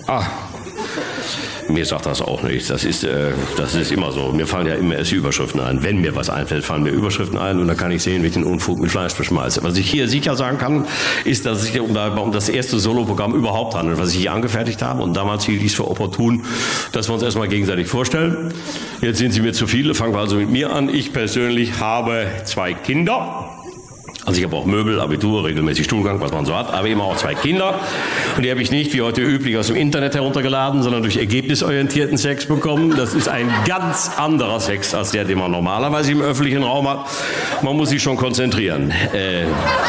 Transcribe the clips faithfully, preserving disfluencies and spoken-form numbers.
Ah, mir sagt das auch nichts. Das ist, äh, das ist immer so. Mir fallen ja immer erst die Überschriften ein. Wenn mir was einfällt, fallen mir Überschriften ein und dann kann ich sehen, wie ich den Unfug mit Fleisch beschmeiße. Was ich hier sicher sagen kann, ist, dass es sich um, um das erste Soloprogramm überhaupt handelt, was ich hier angefertigt habe. Und damals hielt ich es für opportun, dass wir uns erstmal gegenseitig vorstellen. Jetzt sind Sie mir zu viele. Fangen wir also mit mir an. Ich persönlich habe zwei Kinder. Also ich habe auch Möbel, Abitur, regelmäßig Stuhlgang, was man so hat, aber eben auch zwei Kinder. Und die habe ich nicht wie heute üblich aus dem Internet heruntergeladen, sondern durch ergebnisorientierten Sex bekommen. Das ist ein ganz anderer Sex als der, den man normalerweise im öffentlichen Raum hat. Man muss sich schon konzentrieren, äh,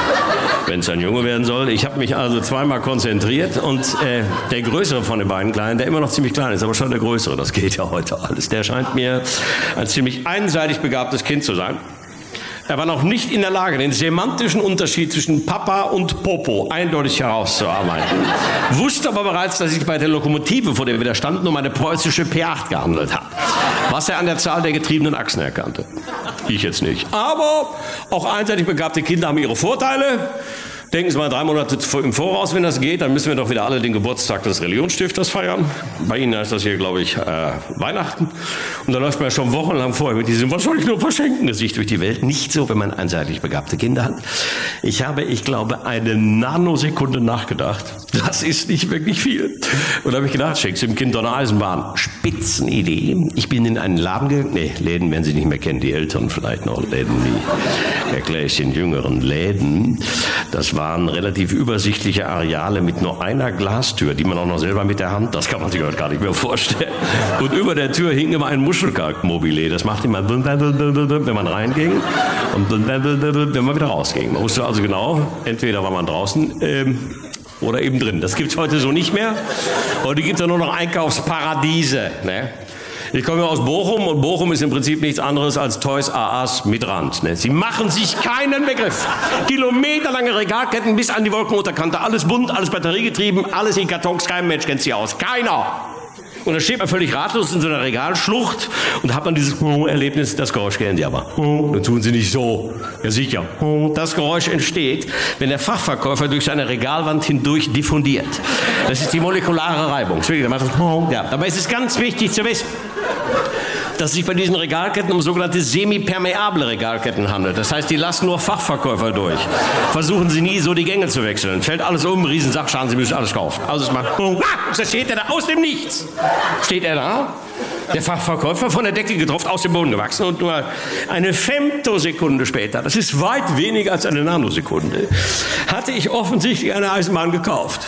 wenn es ein Junge werden soll. Ich habe mich also zweimal konzentriert und äh, der Größere von den beiden Kleinen, der immer noch ziemlich klein ist, aber schon der Größere, das geht ja heute alles, der scheint mir ein ziemlich einseitig begabtes Kind zu sein. Er war noch nicht in der Lage, den semantischen Unterschied zwischen Papa und Popo eindeutig herauszuarbeiten. Wusste aber bereits, dass sich bei der Lokomotive, vor der wir da standen, um eine preußische P acht gehandelt hat. Was er an der Zahl der getriebenen Achsen erkannte. Ich jetzt nicht. Aber auch einseitig begabte Kinder haben ihre Vorteile. Denken Sie mal drei Monate im Voraus, wenn das geht, dann müssen wir doch wieder alle den Geburtstag des Religionsstifters feiern. Bei Ihnen heißt das hier, glaube ich, äh, Weihnachten. Und da läuft man schon wochenlang vorher mit diesem "Was soll ich nur verschenken" Gesicht durch die Welt. Nicht so, wenn man einseitig begabte Kinder hat. Ich habe, ich glaube, eine Nanosekunde nachgedacht. Das ist nicht wirklich viel. Und da habe ich gedacht, schenkst du dem Kind doch eine Eisenbahn. Spitzenidee. Ich bin in einen Laden gegangen. Nee, Läden werden Sie nicht mehr kennen, die Eltern vielleicht noch. Läden, wie erkläre ich den jüngeren Läden. Das waren relativ übersichtliche Areale mit nur einer Glastür, die man auch noch selber mit der Hand, das kann man sich heute gar nicht mehr vorstellen. Und über der Tür hing immer ein Muschelkalkmobile. Das machte immer, wenn man reinging und wenn man wieder rausging. Man wusste also genau, entweder war man draußen ähm, oder eben drin. Das gibt's heute so nicht mehr. Heute gibt's ja nur noch Einkaufsparadiese, ne? Ich komme aus Bochum und Bochum ist im Prinzip nichts anderes als Toys R Us mit Rand. Ne? Sie machen sich keinen Begriff. Kilometerlange Regalketten bis an die Wolkenunterkante. Alles bunt, alles batteriegetrieben, alles in Kartons. Kein Mensch kennt sie aus. Keiner. Und dann steht man völlig ratlos in so einer Regalschlucht und hat man dieses Erlebnis, das Geräusch kennen Sie aber. Dann tun Sie nicht so. Ja sicher. Das Geräusch entsteht, wenn der Fachverkäufer durch seine Regalwand hindurch diffundiert. Das ist die molekulare Reibung. Ja, dabei ist es ganz wichtig zu wissen, dass es sich bei diesen Regalketten um sogenannte semipermeable Regalketten handelt. Das heißt, die lassen nur Fachverkäufer durch. Versuchen Sie nie so die Gänge zu wechseln. Fällt alles um, Riesensachschaden, Sie müssen alles kaufen. Also es macht, ah, da steht er da aus dem Nichts. Steht er da, der Fachverkäufer von der Decke getroffen, aus dem Boden gewachsen und nur eine Femtosekunde später, das ist weit weniger als eine Nanosekunde, hatte ich offensichtlich eine Eisenbahn gekauft.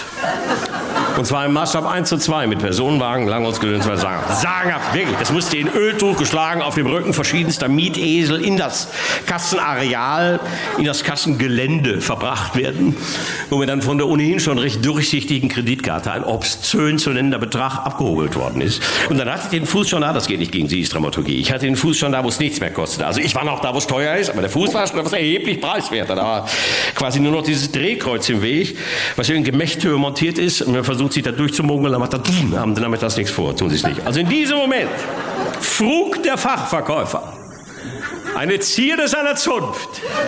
Und zwar im Maßstab eins zu zwei mit Personenwagen, Langholzgedöns, sagenhaft. Sagenhaft, wirklich. Das musste in Öltuch geschlagen auf dem Rücken verschiedenster Mietesel in das Kassenareal, in das Kassengelände verbracht werden, wo mir dann von der ohnehin schon recht durchsichtigen Kreditkarte ein obszön zu nennender Betrag abgeholt worden ist. Und dann hatte ich den Fuß schon da, das geht nicht gegen Sie, ist Dramaturgie. Ich hatte den Fuß schon da, wo es nichts mehr kostete. Also ich war noch da, wo es teuer ist, aber der Fuß war schon etwas erheblich preiswerter. Da war quasi nur noch dieses Drehkreuz im Weg, was in Gemächthöhe montiert ist. Und man versucht sich da durchzumogeln, dann macht er, haben Sie damit das nichts vor, tun Sie es nicht. Also in diesem Moment frug der Fachverkäufer, eine Zierde seiner Zunft,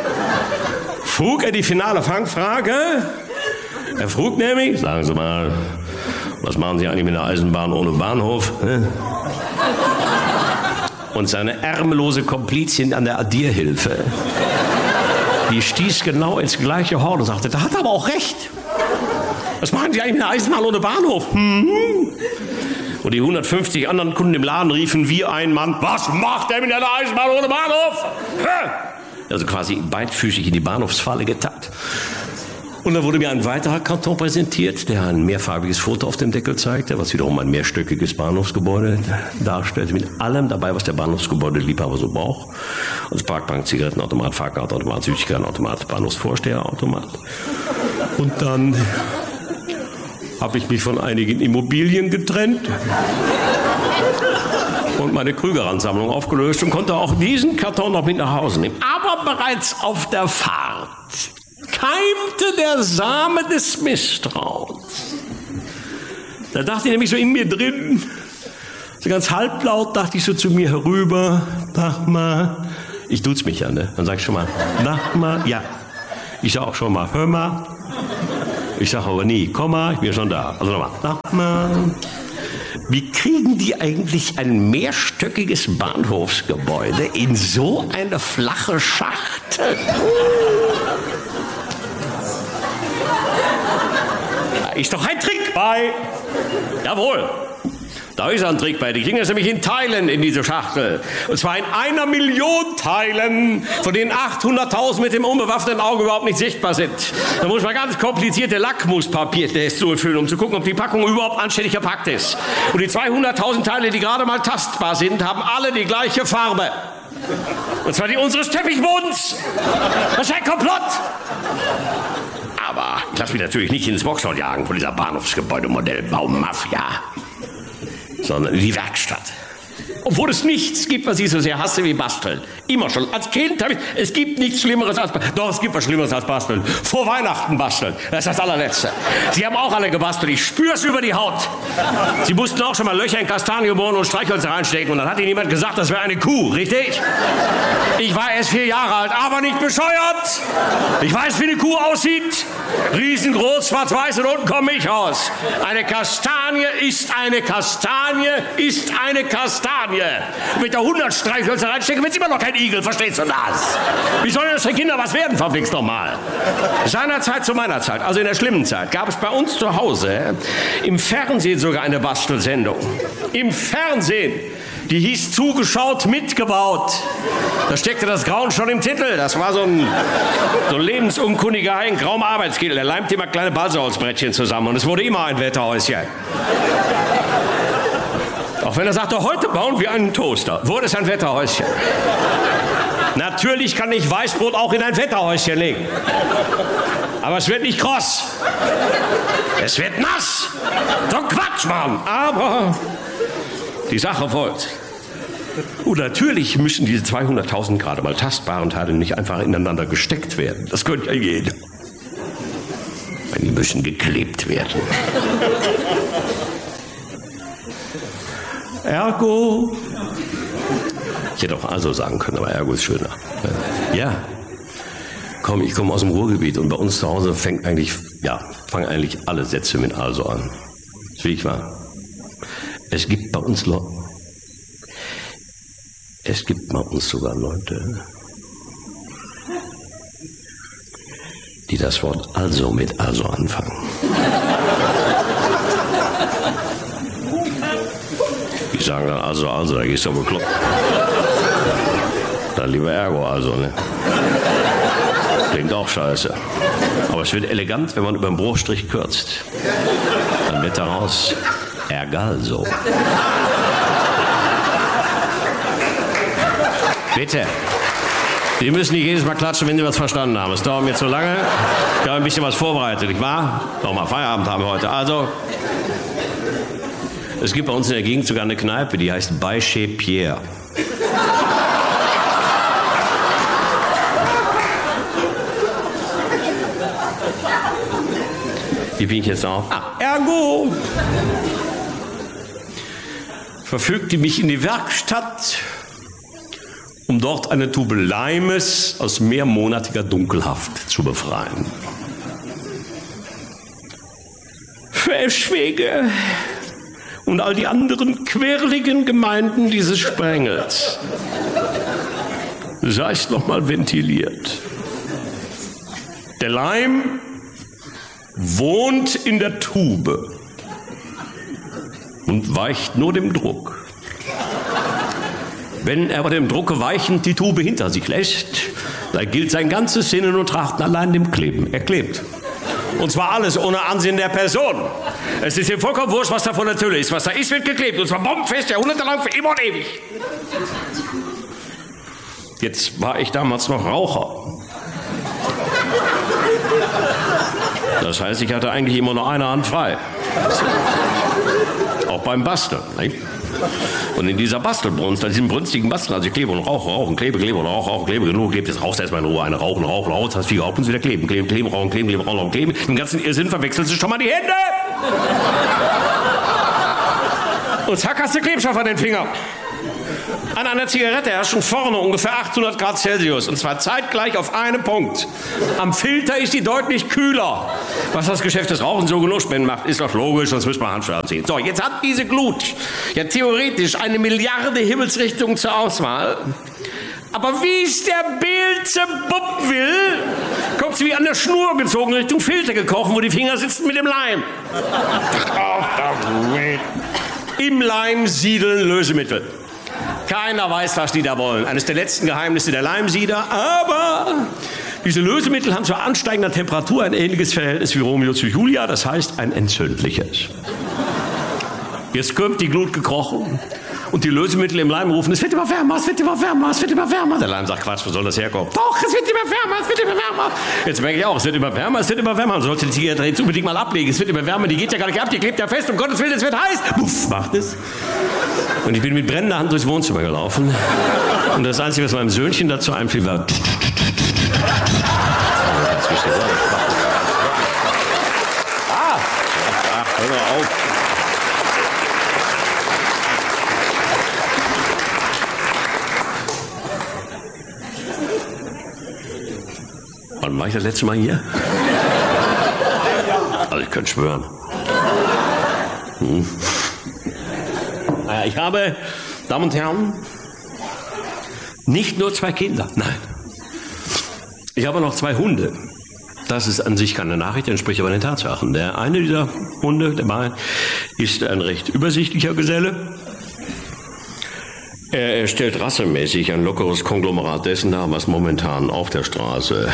frug er die finale Fangfrage. Er frug nämlich, sagen Sie mal, was machen Sie eigentlich mit einer Eisenbahn ohne Bahnhof? Und seine ärmellose Komplizin an der Addierhilfe, die stieß genau ins gleiche Horn und sagte, da hat er aber auch recht. Was machen Sie eigentlich mit einer Eisenbahn ohne Bahnhof? Hm? Und die hundertfünfzig anderen Kunden im Laden riefen wie ein Mann, was macht er mit einer Eisenbahn ohne Bahnhof? Also quasi beidfüßig in die Bahnhofsfalle getappt. Und dann wurde mir ein weiterer Karton präsentiert, der ein mehrfarbiges Foto auf dem Deckel zeigte, was wiederum ein mehrstöckiges Bahnhofsgebäude darstellte, mit allem dabei, was der Bahnhofsgebäudeliebhaber so braucht. Also Parkbank, Zigarettenautomat, Fahrkartenautomat, Süßigkeitenautomat, Bahnhofsvorsteherautomat. Und dann habe ich mich von einigen Immobilien getrennt und meine Krügerrand-Sammlung aufgelöst und konnte auch diesen Karton noch mit nach Hause nehmen. Aber bereits auf der Fahrt keimte der Same des Misstrauens. Da dachte ich nämlich so in mir drin, so ganz halblaut dachte ich so zu mir herüber, sag mal, ich duze mich ja, ne? Dann sag ich schon mal, sag mal, ja. Ich sag auch schon mal, hör mal. Ich sage aber nie, komm mal, ich bin schon da. Also nochmal. Sag mal, wie kriegen die eigentlich ein mehrstöckiges Bahnhofsgebäude in so eine flache Schachtel? Da ist doch ein Trick bei. Jawohl. Da ist ein Trick bei. Die kriegen es nämlich in Teilen in diese Schachtel. Und zwar in einer Million Teilen, von denen achthunderttausend mit dem unbewaffneten Auge überhaupt nicht sichtbar sind. Da muss man ganz komplizierte Lackmuspapiertests durchführen, um zu gucken, ob die Packung überhaupt anständig verpackt ist. Und die zweihunderttausend Teile, die gerade mal tastbar sind, haben alle die gleiche Farbe. Und zwar die unseres Teppichbodens. Das ist ein Komplott. Aber ich lasse mich natürlich nicht ins Boxhorn jagen von dieser Bahnhofsgebäudemodellbaumafia, sondern in die Werkstatt. Obwohl es nichts gibt, was ich so sehr hasse wie Basteln. Immer schon. Als Kind habe ich... Es gibt nichts Schlimmeres als... Doch, es gibt was Schlimmeres als Basteln. Vor Weihnachten basteln. Das ist das allerletzte. Sie haben auch alle gebastelt. Ich spüre es über die Haut. Sie mussten auch schon mal Löcher in Kastanien bohren und Streichhölzer reinstecken. Und dann hat Ihnen jemand gesagt, das wäre eine Kuh. Richtig? Ich war erst vier Jahre alt, aber nicht bescheuert. Ich weiß, wie eine Kuh aussieht. Riesengroß, schwarz-weiß und unten komme ich raus. Eine Kastanie ist eine Kastanie ist eine Kastanie. Mit der hundert Streichhölzer reinstecken, wird immer noch kein Igel, verstehst du das? Wie sollen das für Kinder was werden, verflixt nochmal? Seinerzeit zu meiner Zeit, also in der schlimmen Zeit, gab es bei uns zu Hause im Fernsehen sogar eine Bastelsendung. Im Fernsehen. Die hieß Zugeschaut, mitgebaut. Da steckte das Grauen schon im Titel. Das war so ein, so ein lebensunkundiger Hein, grauer Arbeitskittel. Der leimte immer kleine Balsaholzbrettchen zusammen und es wurde immer ein Wetterhäuschen. Auch wenn er sagte, heute bauen wir einen Toaster, wurde es ein Wetterhäuschen. Natürlich kann ich Weißbrot auch in ein Wetterhäuschen legen. Aber es wird nicht kross. Es wird nass. So Quatsch, Mann. Aber die Sache folgt. Und natürlich müssen diese zweihunderttausend gerade mal tastbaren Teile nicht einfach ineinander gesteckt werden. Das könnte ja jeder. Die müssen geklebt werden. Ergo. Ich hätte auch also sagen können, aber Ergo ist schöner. Ja. Komm, ich komme aus dem Ruhrgebiet und bei uns zu Hause fängt eigentlich, ja, fangen eigentlich alle Sätze mit also an. Das ist wirklich wahr. Es gibt bei uns Leute, es gibt bei uns sogar Leute, die das Wort also mit also anfangen. Die sagen dann also, also, da gehst du bekloppt. Dann lieber Ergo also, ne? Klingt auch scheiße. Aber es wird elegant, wenn man über den Bruchstrich kürzt. Dann wird daraus Ergalso. Bitte. Sie müssen nicht jedes Mal klatschen, wenn Sie was verstanden haben. Es dauert mir zu lange. Ich habe ein bisschen was vorbereitet, nicht wahr? Nochmal Feierabend haben wir heute. Also, es gibt bei uns in der Gegend sogar eine Kneipe, die heißt Bei Chez Pierre. Wie bin ich jetzt auf? Ah, Ergo! Verfügte mich in die Werkstatt, um dort eine Tube Leimes aus mehrmonatiger Dunkelhaft zu befreien. Für Eschwege und all die anderen quirligen Gemeinden dieses Sprengels sei es nochmal ventiliert. Der Leim wohnt in der Tube und weicht nur dem Druck. Wenn er bei dem Drucke weichend die Tube hinter sich lässt, da gilt sein ganzes Sinnen und Trachten allein dem Kleben. Er klebt. Und zwar alles ohne Ansehen der Person. Es ist ihm vollkommen wurscht, was da vor der Tür ist. Was da ist, wird geklebt. Und zwar bombenfest, jahrhundertelang, für immer und ewig. Jetzt war ich damals noch Raucher. Das heißt, ich hatte eigentlich immer nur eine Hand frei. Auch beim Basteln. Nicht? Und in dieser Bastelbrunst, in diesem brünstigen Basteln, also ich klebe und rauche, rauchen, klebe, klebe und rauche, rauche, klebe, genug, klebt, jetzt rauchst du erstmal in Ruhe eine, rauchen, rauchen, rauchen, hast viel und wieder kleben, kleben, kleben, rauchen, kleben, kleben, rauchen, kleben. Im ganzen Irrsinn verwechselst du schon mal die Hände. Und zack, hast du Klebstoff an den Fingern. An einer Zigarette herrschen vorne ungefähr achthundert Grad Celsius. Und zwar zeitgleich auf einem Punkt. Am Filter ist die deutlich kühler. Was das Geschäft des Rauchens so genussspenden macht, ist doch logisch, sonst müsste man Handschuhe anziehen. So, jetzt hat diese Glut ja theoretisch eine Milliarde Himmelsrichtungen zur Auswahl. Aber wie es der Beelzebub will, kommt sie wie an der Schnur gezogen Richtung Filter gekrochen, wo die Finger sitzen mit dem Leim. Im Leim siedeln Lösemittel. Keiner weiß, was die da wollen. Eines der letzten Geheimnisse der Leimsieder. Aber diese Lösemittel haben zu ansteigender Temperatur ein ähnliches Verhältnis wie Romeo zu Julia. Das heißt, ein entzündliches. Jetzt kommt die Glut gekrochen. Und die Lösemittel im Leim rufen, es wird immer wärmer, es wird immer wärmer, es wird immer wärmer. Der Leim sagt, Quatsch, wo soll das herkommen? Doch, es wird immer wärmer, es wird immer wärmer. Jetzt merke ich auch, es wird immer wärmer, es wird immer wärmer. Man sollte die Zigarette jetzt unbedingt mal ablegen. Es wird immer wärmer, die geht ja gar nicht ab, die klebt ja fest. Um Gottes Willen, es wird heiß. Puff, macht es. Und ich bin mit brennender Hand durchs Wohnzimmer gelaufen. Und das Einzige, was meinem Söhnchen dazu einfiel, war... Ah! Ach, hör mal auf. Wann war ich das letzte Mal hier? Also ich könnte schwören. Hm. Naja, ich habe, Damen und Herren, nicht nur zwei Kinder, nein. Ich habe noch zwei Hunde. Das ist an sich keine Nachricht, entspricht aber den Tatsachen. Der eine dieser Hunde, der beiden, ist ein recht übersichtlicher Geselle. Er stellt rassemäßig ein lockeres Konglomerat dessen dar, was momentan auf der Straße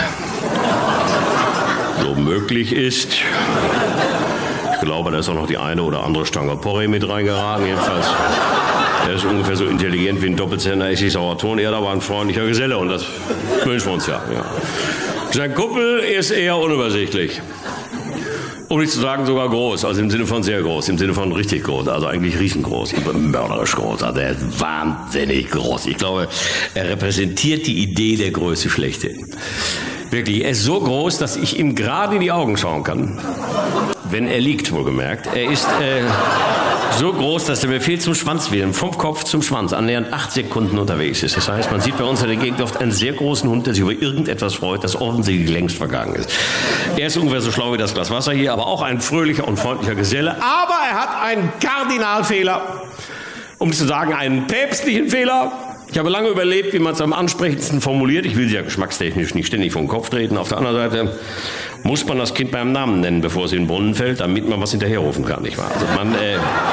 so möglich ist. Ich glaube, da ist auch noch die eine oder andere Stange Porree mit reingeraten. Jedenfalls, er ist ungefähr so intelligent wie ein Doppelzehner Essig-Sauerton. Er war ein freundlicher Geselle und das wünschen wir uns ja, ja. Sein Kumpel ist eher unübersichtlich. Um nicht zu sagen sogar groß, also im Sinne von sehr groß, im Sinne von richtig groß, also eigentlich riesengroß, mörderisch groß, also er ist wahnsinnig groß. Ich glaube, er repräsentiert die Idee der Größe schlechthin. Wirklich, er ist so groß, dass ich ihm gerade in die Augen schauen kann. Wenn er liegt, wohlgemerkt. Er ist äh, so groß, dass der Befehl zum Schwanz wählen, vom Kopf zum Schwanz, annähernd acht Sekunden unterwegs ist. Das heißt, man sieht bei uns in der Gegend oft einen sehr großen Hund, der sich über irgendetwas freut, das offensichtlich längst vergangen ist. Er ist ungefähr so schlau wie das Glas Wasser hier, aber auch ein fröhlicher und freundlicher Geselle. Aber er hat einen Kardinalfehler, um zu sagen, einen päpstlichen Fehler. Ich habe lange überlegt, wie man es am ansprechendsten formuliert. Ich will sie ja geschmackstechnisch nicht ständig vom Kopf treten. Auf der anderen Seite muss man das Kind beim Namen nennen, bevor es in den Brunnen fällt, damit man was hinterherrufen kann, nicht wahr? Also man, äh,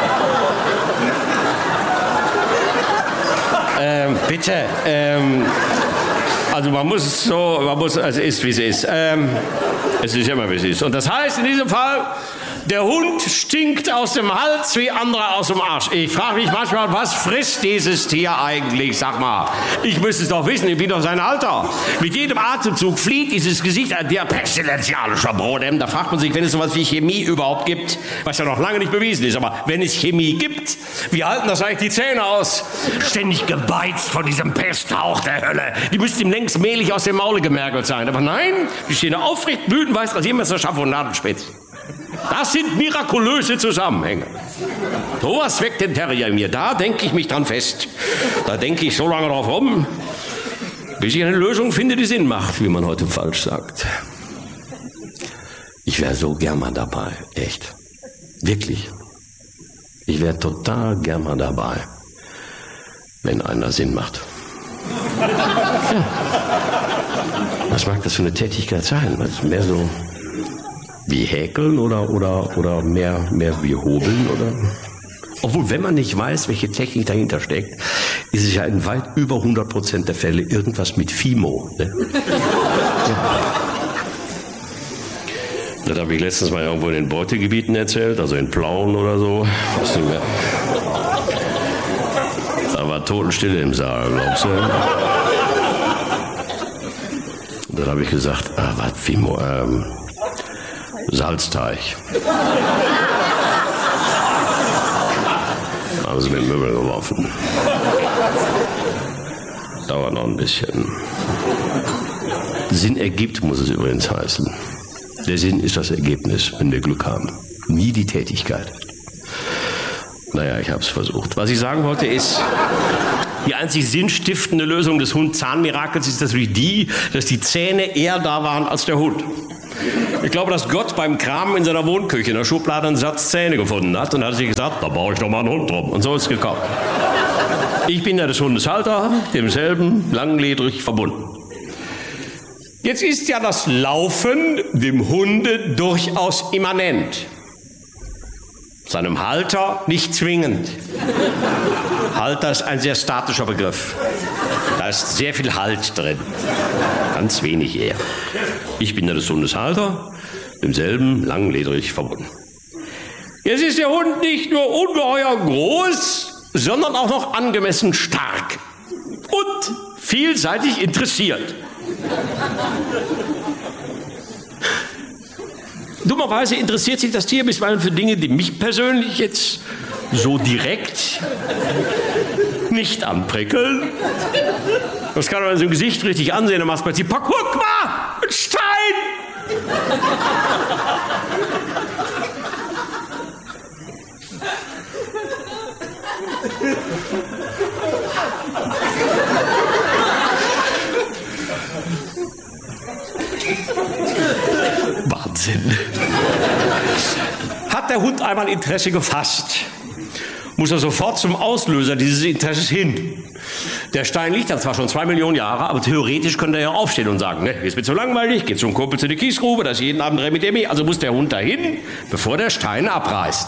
ähm, bitte, ähm, also man muss so, man muss, also ist wie es ist. Ähm, es ist immer wie es ist. Und das heißt in diesem Fall, der Hund stinkt aus dem Hals wie andere aus dem Arsch. Ich frage mich manchmal, was frisst dieses Tier eigentlich? Sag mal, ich müsste es doch wissen, ich bin doch sein Alter. Mit jedem Atemzug fliegt dieses Gesicht ein der pestilenzialischer Brodem. Da fragt man sich, wenn es sowas wie Chemie überhaupt gibt, was ja noch lange nicht bewiesen ist, aber wenn es Chemie gibt, wie halten das eigentlich die Zähne aus? Ständig gebeizt von diesem Pesthauch der Hölle. Die müssten ihm längst mehlig aus dem Maule gemergelt sein. Aber nein, die stehen aufrecht, blütenweiß, Rasiermesser, Schaffe und Nadelspitz. Das sind mirakulöse Zusammenhänge. So was weckt den Terrier in mir. Da denke ich mich dran fest. Da denke ich so lange drauf rum, bis ich eine Lösung finde, die Sinn macht, wie man heute falsch sagt. Ich wäre so gern mal dabei. Echt. Wirklich. Ich wäre total gern mal dabei, wenn einer Sinn macht. Ja. Was mag das für eine Tätigkeit sein? Was mehr so wie Häkeln oder, oder, oder mehr, mehr wie Hobeln? Oder? Obwohl, wenn man nicht weiß, welche Technik dahinter steckt, ist es ja in weit über hundert Prozent der Fälle irgendwas mit Fimo. Ne? Ja. Das habe ich letztens mal irgendwo in den Beutegebieten erzählt, also in Plauen oder so. Was nicht mehr. Da war Totenstille im Saal, glaubst du? Und dann habe ich gesagt, ah, was Fimo, ähm, Salzteig. Haben sie mit Möbel geworfen. Dauert noch ein bisschen. Sinn ergibt, muss es übrigens heißen. Der Sinn ist das Ergebnis, wenn wir Glück haben. Nie die Tätigkeit. Naja, ich habe es versucht. Was ich sagen wollte ist, die einzig sinnstiftende Lösung des Hund-Zahn-Mirakels ist natürlich die, dass die Zähne eher da waren als der Hund. Ich glaube, dass Gott beim Kramen in seiner Wohnküche in der Schublade einen Satz Zähne gefunden hat und hat sich gesagt, da baue ich doch mal einen Hund drum. Und so ist es gekommen. Ich bin ja des Hundes Halter, demselben langledrig verbunden. Jetzt ist ja das Laufen dem Hunde durchaus immanent. Seinem Halter nicht zwingend. Halter ist ein sehr statischer Begriff. Da ist sehr viel Halt drin. Ganz wenig eher. Ich bin ja des Hundes Halter, demselben langledrig verbunden. Jetzt ist der Hund nicht nur ungeheuer groß, sondern auch noch angemessen stark und vielseitig interessiert. Dummerweise interessiert sich das Tier bisweilen für Dinge, die mich persönlich jetzt so direkt nicht anprickeln. Das kann man in so einem Gesicht richtig ansehen, dann macht man sich, guck mal, ein Stein! Wahnsinn. Hat der Hund einmal Interesse gefasst, muss er sofort zum Auslöser dieses Interesses hin. Der Stein liegt da zwar schon zwei Millionen Jahre, aber theoretisch könnte er ja aufstehen und sagen, ne, ist mir zu langweilig, geht zum Kumpel zu der Kiesgrube, da ist jeden Abend Remi Demi, also muss der Hund dahin, bevor der Stein abreißt.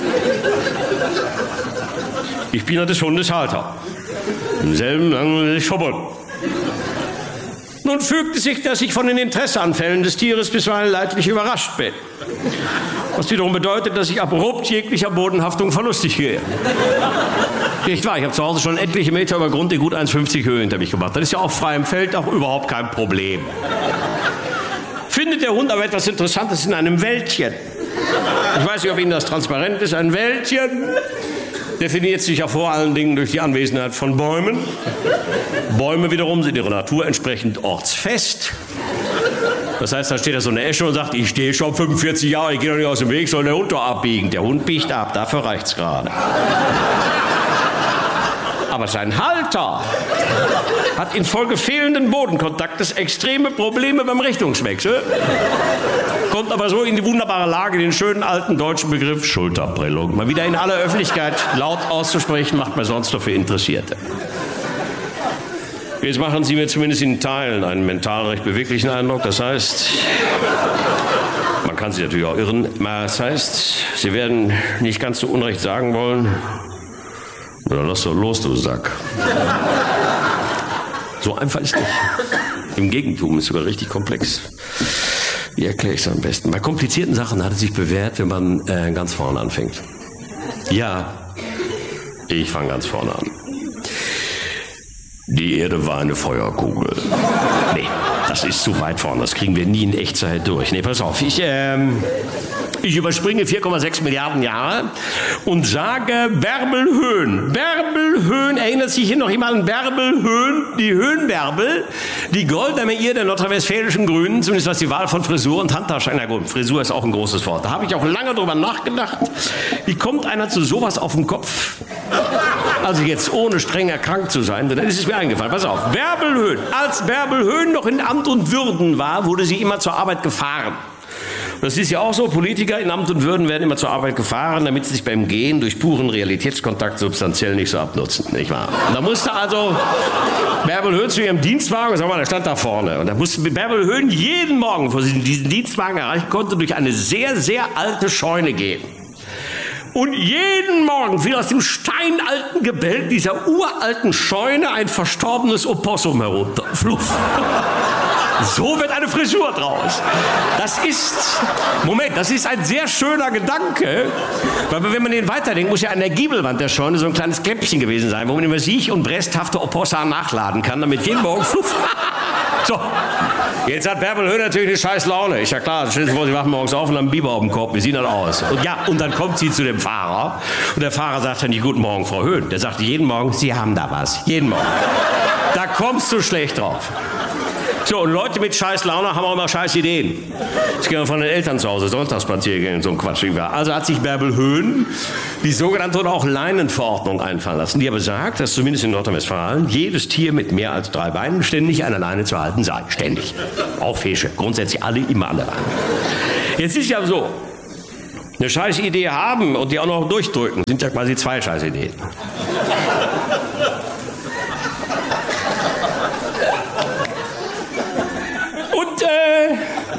Ich bin ja des Hundes Halter. Im selben langweilig verbunden. Nun fügt es sich, dass ich von den Interesseanfällen des Tieres bisweilen leidlich überrascht bin. Was wiederum bedeutet, dass ich abrupt jeglicher Bodenhaftung verlustig gehe. Nicht wahr? Ich habe zu Hause schon etliche Meter über Grund in gut eins Komma fünfzig Höhe hinter mich gemacht. Das ist ja auf freiem Feld auch überhaupt kein Problem. Findet der Hund aber etwas Interessantes in einem Wäldchen? Ich weiß nicht, ob Ihnen das transparent ist. Ein Wäldchen definiert sich ja vor allen Dingen durch die Anwesenheit von Bäumen. Bäume wiederum sind ihrer Natur entsprechend ortsfest. Das heißt, da steht da so eine Esche und sagt, ich stehe schon fünfundvierzig Jahre, ich gehe doch nicht aus dem Weg, soll der Hund doch abbiegen. Der Hund biegt ab, dafür reicht's gerade. Aber sein Halter hat infolge fehlenden Bodenkontaktes extreme Probleme beim Richtungswechsel. Kommt aber so in die wunderbare Lage, den schönen alten deutschen Begriff Schulterprellung mal wieder in aller Öffentlichkeit laut auszusprechen, macht man sonst nur für Interessierte. Jetzt machen Sie mir zumindest in Teilen einen mental recht beweglichen Eindruck. Das heißt, man kann Sie natürlich auch irren. Das heißt, Sie werden nicht ganz so unrecht sagen wollen, oder lass doch los, du Sack. So einfach ist nicht. Im Gegentum ist sogar richtig komplex. Wie erkläre ich es am besten? Bei komplizierten Sachen hat es sich bewährt, wenn man äh, ganz vorne anfängt. Ja, ich fange ganz vorne an. Die Erde war eine Feuerkugel. Nee, das ist zu weit vorne. Das kriegen wir nie in Echtzeit durch. Nee, pass auf. Ich, ähm, ich überspringe vier Komma sechs Milliarden Jahre und sage Bärbelhöhen. Bärbelhöhen, erinnert sich hier noch jemand an Bärbelhöhen? Die Höhenbärbel, die goldene Ehe der nordrhein-westfälischen Grünen, zumindest was die Wahl von Frisur und Handtaschen, na gut, Frisur ist auch ein großes Wort. Da habe ich auch lange drüber nachgedacht. Wie kommt einer zu sowas auf den Kopf? Also jetzt ohne streng erkrankt zu sein, dann ist es mir eingefallen. Pass auf, Bärbelhöhen. Als Bärbelhöhen noch in Amt und Würden war, wurde sie immer zur Arbeit gefahren. Das ist ja auch so, Politiker in Amt und Würden werden immer zur Arbeit gefahren, damit sie sich beim Gehen durch puren Realitätskontakt substanziell nicht so abnutzen, nicht wahr? Und da musste also Bärbelhöhen zu ihrem Dienstwagen, sag mal, der stand da vorne, und da musste Bärbelhöhen jeden Morgen, bevor sie diesen Dienstwagen erreichen konnte, durch eine sehr, sehr alte Scheune gehen. Und jeden Morgen fiel aus dem steinalten Gebälk dieser uralten Scheune ein verstorbenes Opossum herunter. Fluff. So wird eine Frisur draus. Das ist, Moment, das ist ein sehr schöner Gedanke, weil wenn man den weiterdenkt, muss ja an der Giebelwand der Scheune so ein kleines Kläppchen gewesen sein, wo man immer siech und bresthafte Opossa nachladen kann, damit jeden Morgen fluff. So, jetzt hat Bärbelhöhen natürlich eine scheiß Laune. Ist ja klar, stellen Sie vor, Sie wachen morgens auf und haben einen Biber auf dem Kopf. Wie sieht das aus? Und ja, und dann kommt sie zu dem Fahrer und der Fahrer sagt dann nicht, guten Morgen, Frau Höhen. Der sagt jeden Morgen, Sie haben da was. Jeden Morgen. Da kommst du schlecht drauf. So, und Leute mit scheiß Laune haben auch immer scheiß Ideen. Ich gehe von den Eltern zu Hause, Sonntagsspaziergänge und so ein Quatsch. Also hat sich Bärbel Höhn die sogenannte oder auch Leinenverordnung einfallen lassen, die aber sagt, dass zumindest in Nordrhein-Westfalen jedes Tier mit mehr als drei Beinen ständig an der Leine zu halten sei. Ständig. Auch Fische. Grundsätzlich alle immer an der Leine. Jetzt ist ja so, eine scheiß Idee haben und die auch noch durchdrücken, sind ja quasi zwei scheiß Ideen. Und äh,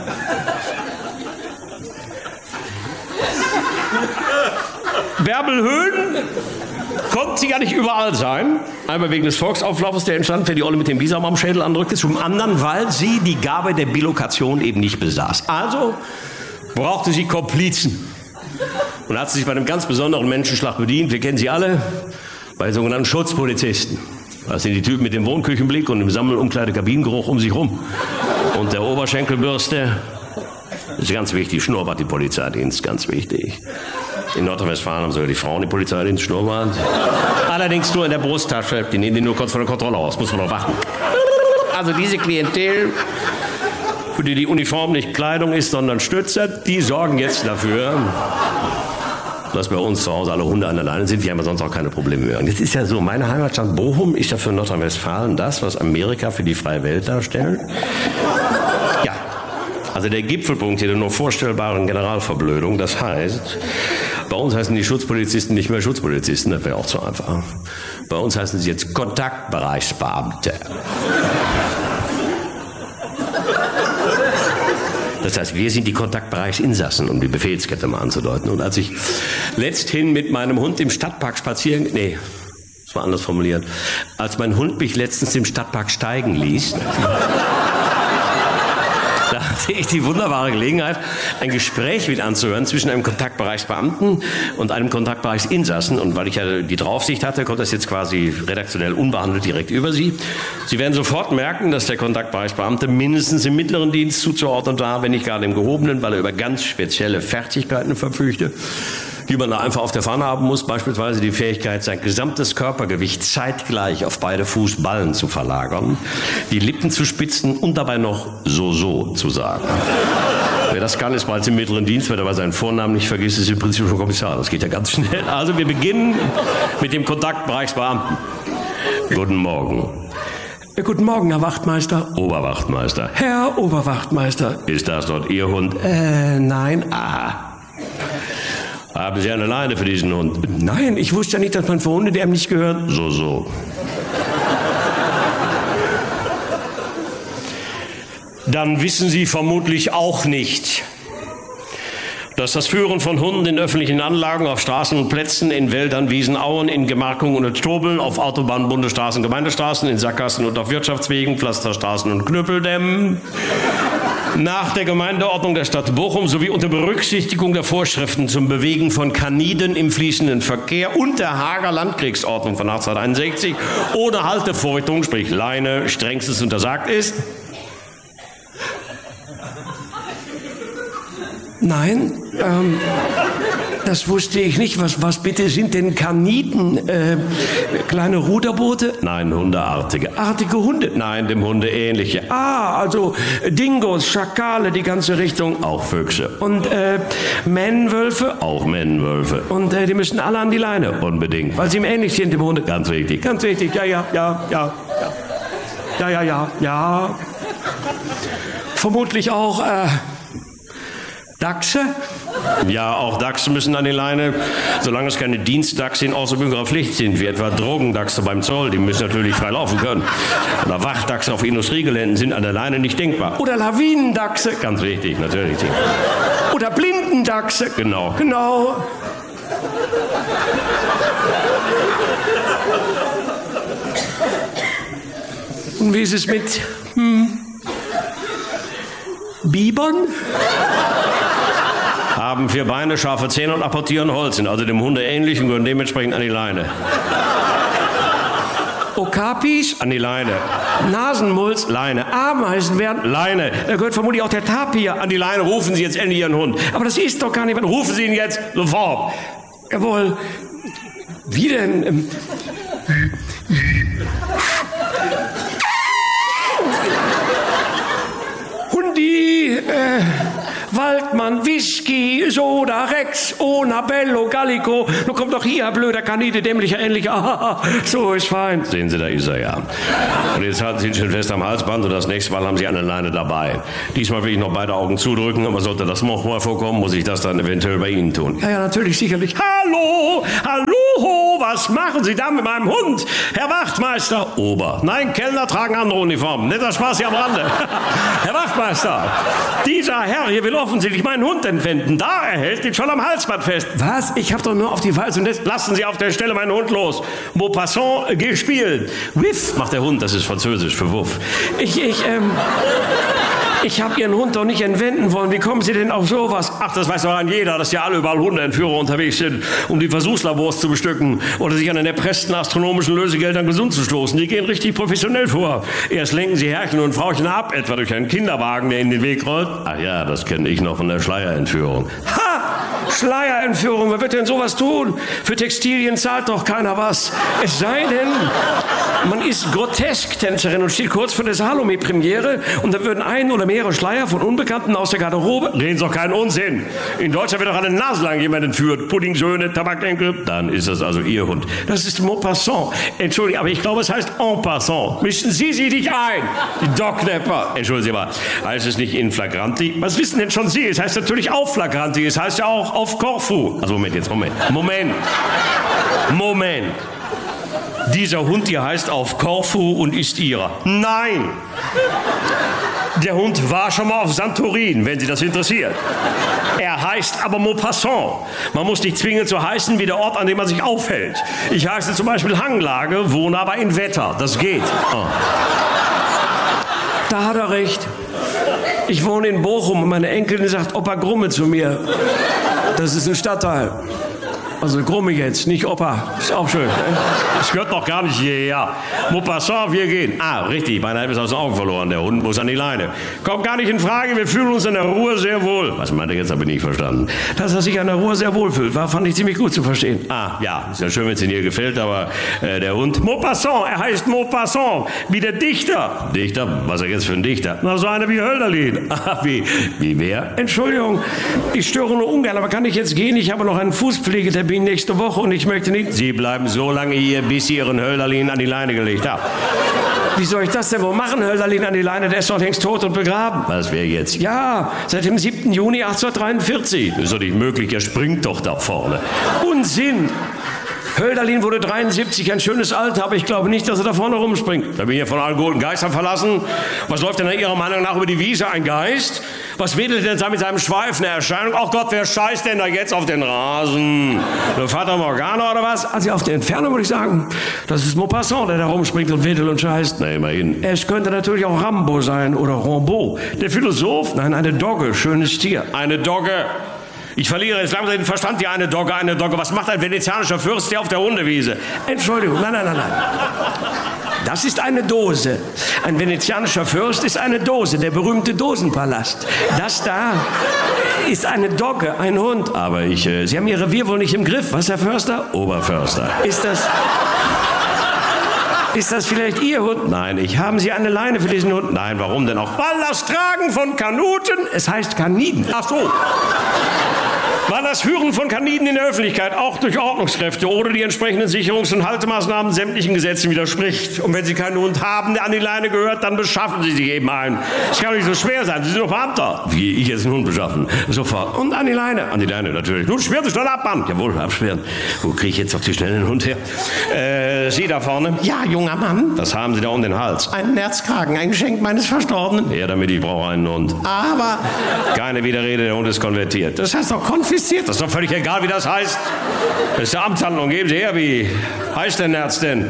Bärbel Höhn konnte sie ja nicht überall sein. Einmal wegen des Volksauflaufes, der entstand, wenn die Olle mit dem Bisam am Schädel andrückte. Zum anderen, weil sie die Gabe der Bilokation eben nicht besaß. Also brauchte sie Komplizen. Und hat sie sich bei einem ganz besonderen Menschenschlag bedient. Wir kennen sie alle, bei den sogenannten Schutzpolizisten. Das sind die Typen mit dem Wohnküchenblick und dem Sammelumkleidekabinengeruch um sich rum. Und der Oberschenkelbürste. Das ist ganz wichtig. Schnurrbart, die Polizeidienst, ganz wichtig. In Nordrhein-Westfalen haben sogar die Frauen die Polizeidienst Schnurrbart. Allerdings nur in der Brusttasche. Die nehmen die nur kurz vor der Kontrolle aus. Muss man noch warten. Also diese Klientel, für die die Uniform nicht Kleidung ist, sondern Stütze, die sorgen jetzt dafür, dass bei uns zu Hause alle Hunde an der Leine sind. Wir haben ja sonst auch keine Probleme mehr. Und jetzt ist ja so, meine Heimatstadt Bochum ist ja für Nordrhein-Westfalen das, was Amerika für die freie Welt darstellt. Ja, also der Gipfelpunkt hier der nur vorstellbaren Generalverblödung. Das heißt, bei uns heißen die Schutzpolizisten nicht mehr Schutzpolizisten, das wäre auch zu einfach. Bei uns heißen sie jetzt Kontaktbereichsbeamte. Das heißt, wir sind die Kontaktbereichsinsassen, um die Befehlskette mal anzudeuten. Und als ich letzthin mit meinem Hund im Stadtpark spazieren, nee, das war anders formuliert, als mein Hund mich letztens im Stadtpark steigen ließ, da hatte ich die wunderbare Gelegenheit, ein Gespräch mit anzuhören zwischen einem Kontaktbereichsbeamten und einem Kontaktbereichsinsassen. Und weil ich ja die Draufsicht hatte, kommt das jetzt quasi redaktionell unbehandelt direkt über Sie. Sie werden sofort merken, dass der Kontaktbereichsbeamte mindestens im mittleren Dienst zuzuordnen war, wenn nicht gerade im gehobenen, weil er über ganz spezielle Fertigkeiten verfügte, die man da einfach auf der Fahne haben muss, beispielsweise die Fähigkeit, sein gesamtes Körpergewicht zeitgleich auf beide Fußballen zu verlagern, die Lippen zu spitzen und dabei noch so so zu sagen. Wer das kann, ist bereits im mittleren Dienst, wer dabei seinen Vornamen nicht vergisst, ist im Prinzip schon Kommissar. Das geht ja ganz schnell. Also wir beginnen mit dem Kontaktbereichsbeamten. Guten Morgen. Guten Morgen, Herr Wachtmeister. Oberwachtmeister. Herr Oberwachtmeister. Ist das dort Ihr Hund? Äh, nein. Ah. Haben Sie eine Leine für diesen Hund? Nein, ich wusste ja nicht, dass man für Hunde, die einem nicht gehören. So, so. Dann wissen Sie vermutlich auch nicht, dass das Führen von Hunden in öffentlichen Anlagen, auf Straßen und Plätzen, in Wäldern, Wiesen, Auen, in Gemarkungen und Strobeln, auf Autobahnen, Bundesstraßen, Gemeindestraßen, in Sackgassen und auf Wirtschaftswegen, Pflasterstraßen und Knüppeldämmen nach der Gemeindeordnung der Stadt Bochum sowie unter Berücksichtigung der Vorschriften zum Bewegen von Kaniden im fließenden Verkehr und der Haager Landkriegsordnung von achtzehnhunderteinundsechzig ohne Haltevorrichtung, sprich Leine, strengstens untersagt ist. Nein, ähm, das wusste ich nicht. Was, was bitte sind denn Kaniden? Äh, kleine Ruderboote? Nein, hundeartige. Artige Hunde? Nein, dem Hunde ähnliche. Ah, also Dingos, Schakale, die ganze Richtung. Auch Füchse. Und äh, Männwölfe? Auch Männwölfe. Und äh, die müssen alle an die Leine? Unbedingt. Weil sie ihm ähnlich sind, dem Hunde? Ganz wichtig. Ganz wichtig, ja, ja, ja, ja, ja. Ja, ja, ja, ja. Vermutlich auch, äh, Dachse? Ja, auch Dachse müssen an die Leine, solange es keine Dienstdachse in außerbürgerlicher Pflicht sind, wie etwa Drogendachse beim Zoll, die müssen natürlich frei laufen können. Oder Wachdachse auf Industriegeländen sind an der Leine nicht denkbar. Oder Lawinendachse? Ganz wichtig, natürlich. Oder Blindendachse? Genau. Genau. Und wie ist es mit hm, Bibern? Haben vier Beine, scharfe Zähne und apportieren Holz, sind also dem Hunde ähnlich und gehören dementsprechend an die Leine. Okapis? An die Leine. Nasenmulz? Leine. Ameisen werden? Leine. Da gehört vermutlich auch der Tapir. An die Leine. Rufen Sie jetzt endlich Ihren Hund. Aber das ist doch gar nicht... Rufen Sie ihn jetzt sofort. Jawohl. Wie denn? Ähm, Whisky, Soda, Rex, Ona, Bello, Gallico. Nun kommt doch hier, blöder Kanide, dämlicher, ähnlicher. Ah, so ist fein. Sehen Sie, da ist er ja. Und jetzt halten Sie ihn schön fest am Halsband und das nächste Mal haben Sie eine Leine dabei. Diesmal will ich noch beide Augen zudrücken, aber sollte das noch mal vorkommen, muss ich das dann eventuell bei Ihnen tun. Ja, ja, natürlich, sicherlich. Hallo, hallo, was machen Sie da mit meinem Hund? Herr Wachtmeister, Ober. Nein, Kellner tragen andere Uniformen. Netter Spaß hier am Rande. Herr Wachtmeister, dieser Herr hier will offensichtlich meinen Hund entwenden. Da, er hält ihn schon am Halsband fest. Was? Ich hab doch nur auf die Walze und das... Lassen Sie auf der Stelle meinen Hund los. Maupassant, geh spielen. Wiff, macht der Hund, das ist Französisch für Wuff. Ich, ich, ähm... Ich habe Ihren Hund doch nicht entwenden wollen. Wie kommen Sie denn auf sowas? Ach, das weiß doch ein jeder, dass ja alle überall Hundeentführer unterwegs sind, um die Versuchslabors zu bestücken oder sich an den erpressten astronomischen Lösegeldern gesund zu stoßen. Die gehen richtig professionell vor. Erst lenken sie Herrchen und Frauchen ab, etwa durch einen Kinderwagen, der in den Weg rollt. Ach ja, das kenne ich noch von der Schleierentführung. Ha! Schleierentführung, wer wird denn sowas tun? Für Textilien zahlt doch keiner was. Es sei denn, man ist Grotesk-Tänzerin und steht kurz vor der Salome-Premiere und da würden ein oder mehrere Schleier von Unbekannten aus der Garderobe... Reden Sie doch keinen Unsinn. In Deutschland wird doch alle Nase lang jemand entführt. Puddingsöhne, Tabakenkel. Dann ist das also Ihr Hund. Das ist Maupassant. Entschuldigung, aber ich glaube, es heißt en passant. Mischen Sie sich nicht ein, die Docknapper. Entschuldigen Sie mal, heißt es nicht in flagranti? Was wissen denn schon Sie? Es heißt natürlich auf flagranti. Es heißt ja auch auf Korfu. Also Moment jetzt, Moment. Moment. Moment. Dieser Hund hier heißt auf Korfu und ist Ihrer. Nein! Der Hund war schon mal auf Santorin, wenn Sie das interessiert. Er heißt aber Maupassant. Man muss nicht zwingend so heißen wie der Ort, an dem man sich aufhält. Ich heiße zum Beispiel Hanglage, wohne aber in Wetter. Das geht. Oh. Da hat er recht. Ich wohne in Bochum und meine Enkelin sagt Opa Grumme zu mir. Das ist ein Stadtteil. Also Grumme jetzt, nicht Opa. Ist auch schön. Das gehört doch gar nicht hierher. Maupassant, wir gehen. Ah, richtig, mein Halb ist aus den Augen verloren. Der Hund muss an die Leine. Kommt gar nicht in Frage, wir fühlen uns in der Ruhe sehr wohl. Was meint er jetzt, habe ich nicht verstanden. Dass er sich an der Ruhe sehr wohl fühlt, war, fand ich ziemlich gut zu verstehen. Ah, ja, ist ja schön, wenn es Ihnen hier gefällt, aber äh, der Hund... Maupassant, er heißt Maupassant, wie der Dichter. Dichter? Was ist er jetzt für ein Dichter? Na, so einer wie Hölderlin. Ah, wie, wie wer? Entschuldigung, ich störe nur ungern, aber kann ich jetzt gehen? Ich habe noch einen Fußpflegetermin nächste Woche und ich möchte nicht... Sie bleiben so lange hier, bis Sie Ihren Hölderlin an die Leine gelegt haben. Wie soll ich das denn wohl machen, Hölderlin an die Leine? Der ist doch längst tot und begraben. Was wäre jetzt? Ja, seit dem siebten Juni achtzehnhundertdreiundvierzig. Das ist doch nicht möglich, er springt doch da vorne. Unsinn! Hölderlin wurde dreiundsiebzig, ein schönes Alter, aber ich glaube nicht, dass er da vorne rumspringt. Da bin ich ja von allen guten Geistern verlassen. Was läuft denn nach Ihrer Meinung nach über die Wiese? Ein Geist? Was wedelt denn da mit seinem Schweif? Eine Erscheinung? Ach Gott, wer scheißt denn da jetzt auf den Rasen? Eine Fata Morgana oder was? Also auf der Entfernung würde ich sagen, das ist Maupassant, der da rumspringt und wedelt und scheißt. Na, immerhin. Es könnte natürlich auch Rambo sein oder Rimbaud. Der Philosoph? Nein, eine Dogge, schönes Tier. Eine Dogge? Ich verliere jetzt langsam den Verstand, die eine Dogge, eine Dogge. Was macht ein venezianischer Fürst hier auf der Hundewiese? Entschuldigung, nein, nein, nein, nein. Das ist eine Dose. Ein venezianischer Fürst ist eine Dose, der berühmte Dosenpalast. Das da ist eine Dogge, ein Hund. Aber ich... Äh, Sie haben Ihr Revier wohl nicht im Griff, was, Herr Förster? Oberförster. Ist das... Ist das vielleicht Ihr Hund? Nein, ich... Haben Sie eine Leine für diesen Hund? Nein, warum denn auch? Weil das Tragen von Kanuten... Es heißt Kaniden. Ach so. Weil das Führen von Kaniden in der Öffentlichkeit auch durch Ordnungskräfte oder die entsprechenden Sicherungs- und Haltemaßnahmen sämtlichen Gesetzen widerspricht. Und wenn Sie keinen Hund haben, der an die Leine gehört, dann beschaffen Sie sich eben einen. Das kann doch nicht so schwer sein. Sie sind doch Beamter. Wie, ich jetzt einen Hund beschaffen? Sofort. Und an die Leine. An die Leine, natürlich. Nun, sperren Sie schnell ab, Mann. Jawohl, absperren. Wo kriege ich jetzt auf die Schnelle einen Hund her? Äh, Sie da vorne? Ja, junger Mann. Was haben Sie da um den Hals? Einen Nerzkragen, ein Geschenk meines Verstorbenen. Ja, damit ich brauche einen Hund. Aber... Keine Widerrede, der Hund ist konvertiert. Das heißt doch konfisziert. Das ist doch völlig egal, wie das heißt. Das ist eine Amtshandlung. Geben Sie her, wie heißt der Nerz denn?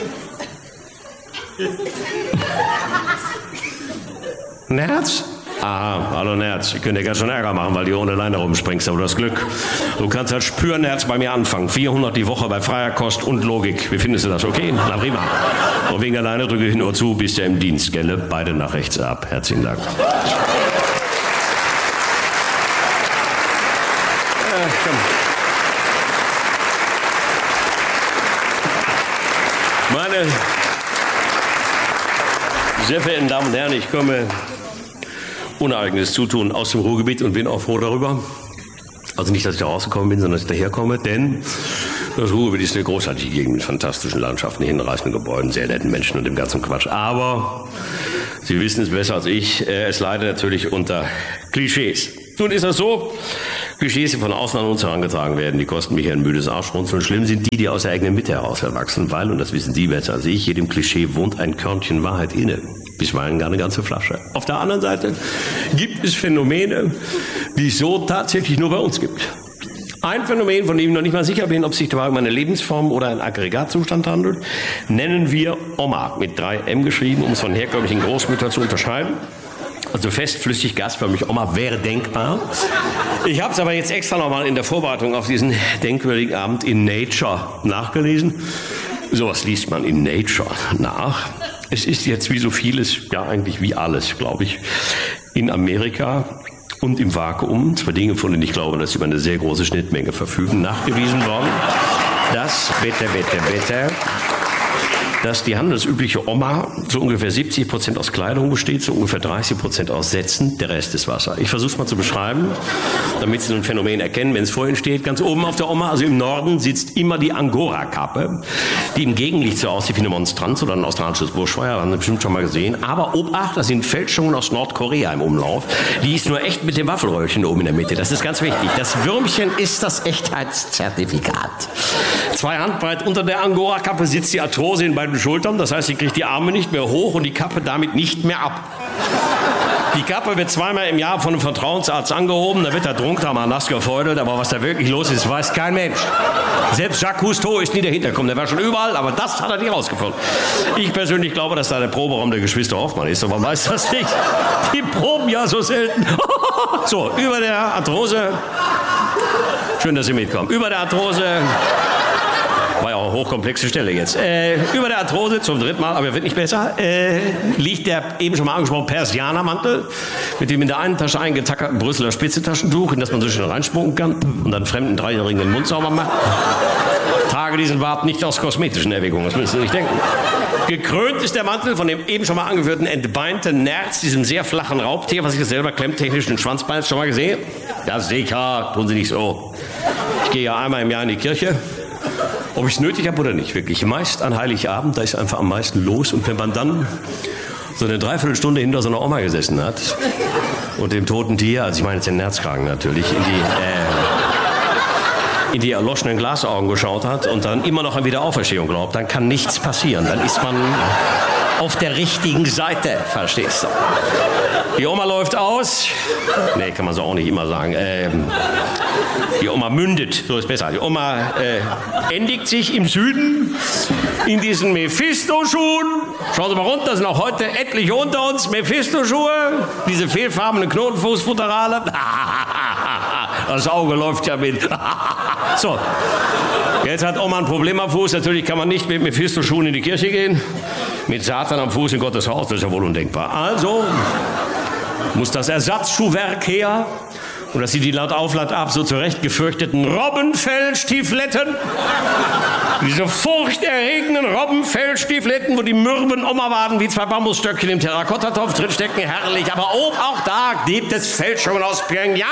Nerz? Aha, hallo Nerz. Ich könnte dir ganz schön Ärger machen, weil du ohne Leine rumspringst, aber du hast Glück. Du kannst als Spürnerz bei mir anfangen. vierhundert die Woche bei freier Kost und Logik. Wie findest du das? Okay? Na prima. Und wegen der Leine drücke ich nur zu, bist ja im Dienst, gell? Beide nach rechts ab. Herzlichen Dank. Meine sehr verehrten Damen und Herren, ich komme uneigenes Zutun aus dem Ruhrgebiet und bin auch froh darüber. Also nicht, dass ich da rausgekommen bin, sondern dass ich daherkomme, denn das Ruhrgebiet ist eine großartige Gegend mit fantastischen Landschaften, hinreißenden Gebäuden, sehr netten Menschen und dem ganzen Quatsch. Aber Sie wissen es besser als ich, es leidet natürlich unter Klischees. Nun ist das so, Klischees, die von außen an uns herangetragen werden, die kosten mich ein müdes Arschrunzeln. Schlimm sind die, die aus der eigenen Mitte heraus erwachsen, weil, und das wissen Sie besser als ich, jedem Klischee wohnt ein Körnchen Wahrheit inne. Bisweilen gar eine ganze Flasche. Auf der anderen Seite gibt es Phänomene, die es so tatsächlich nur bei uns gibt. Ein Phänomen, von dem ich noch nicht mal sicher bin, ob es sich dabei um eine Lebensform oder einen Aggregatzustand handelt, nennen wir Oma, mit drei M geschrieben, um es von herkömmlichen Großmüttern zu unterscheiden. Also festflüssig, gasförmig Oma wäre denkbar. Ich habe es aber jetzt extra nochmal in der Vorbereitung auf diesen denkwürdigen Abend in Nature nachgelesen. Sowas liest man in Nature nach. Es ist jetzt wie so vieles, ja eigentlich wie alles, glaube ich, in Amerika und im Vakuum, zwei Dinge, von denen ich glaube, dass sie über eine sehr große Schnittmenge verfügen, nachgewiesen worden, dass, bitte, bitte, bitte, dass die handelsübliche Oma so ungefähr siebzig Prozent aus Kleidung besteht, so ungefähr dreißig Prozent aus Sätzen, der Rest ist Wasser. Ich versuche es mal zu beschreiben, damit Sie ein Phänomen erkennen, wenn es vor Ihnen steht. Ganz oben auf der Oma, also im Norden, sitzt immer die Angora-Kappe, die im Gegenlicht so aussieht wie eine Monstranz oder ein australisches Buschfeuer, haben Sie bestimmt schon mal gesehen. Aber Obacht, da sind Fälschungen aus Nordkorea im Umlauf. Die ist nur echt mit dem Waffelröllchen oben in der Mitte. Das ist ganz wichtig. Das Würmchen ist das Echtheitszertifikat. Zwei Handbreit unter der Angora-Kappe sitzt die Arthrose in beiden Schultern. Das heißt, sie kriegt die Arme nicht mehr hoch und die Kappe damit nicht mehr ab. Die Kappe wird zweimal im Jahr von einem Vertrauensarzt angehoben. Da wird der Drunkdarm mal nass gefeudelt. Aber was da wirklich los ist, weiß kein Mensch. Selbst Jacques Cousteau ist nie dahinter gekommen. Der war schon überall, aber das hat er nicht rausgefunden. Ich persönlich glaube, dass da der Proberaum der Geschwister Hoffmann ist. Aber man weiß das nicht. Die proben ja so selten. So, über der Arthrose. Schön, dass Sie mitkommen. Über der Arthrose. War ja auch eine hochkomplexe Stelle jetzt. Äh, über der Arthrose, zum dritten Mal, aber wird nicht besser, äh, liegt der eben schon mal angesprochene Persianermantel mit dem in der einen Tasche eingetackerten Brüsseler Spitzetaschentuch, in das man so schnell reinspucken kann und dann fremden Dreijährigen den Mund sauber macht. Trage diesen Bart nicht aus kosmetischen Erwägungen, das müssen Sie nicht denken. Gekrönt ist der Mantel von dem eben schon mal angeführten entbeinten Nerz, diesem sehr flachen Raubtier, was ich jetzt selber klemmtechnisch den Schwanz beißt. Schon mal gesehen? Ja, sicher, tun Sie nicht so. Ich gehe ja einmal im Jahr in die Kirche. Ob ich es nötig habe oder nicht, wirklich. Meist an Heiligabend, da ist einfach am meisten los. Und wenn man dann so eine Dreiviertelstunde hinter so einer Oma gesessen hat und dem toten Tier, also ich meine jetzt den Nerzkragen natürlich, in die, äh, in die erloschenen Glasaugen geschaut hat und dann immer noch an Wiederauferstehung glaubt, dann kann nichts passieren. Dann ist man auf der richtigen Seite, verstehst du? Die Oma läuft aus. Nee, kann man so auch nicht immer sagen. Ähm, die Oma mündet, so ist besser. Die Oma äh, endigt sich im Süden in diesen Mephisto-Schuhen. Schauen Sie mal runter, sind auch heute etliche unter uns. Mephisto-Schuhe, diese fehlfarbenen Knotenfußfutterale. Das Auge läuft ja mit. So, jetzt hat Oma ein Problem am Fuß. Natürlich kann man nicht mit Mephisto-Schuhen in die Kirche gehen. Mit Satan am Fuß in Gottes Haus, das ist ja wohl undenkbar. Also muss das Ersatzschuhwerk her. Und das sind die laut auf, laut ab so zurecht gefürchteten Robbenfellstiefletten. Diese furchterregenden Robbenfellstiefletten, wo die mürben Omawaden wie zwei Bambusstöckchen im Terrakottatopf drinstecken. Herrlich. Aber oh, auch da gibt es Fälschungen aus Pyongyang.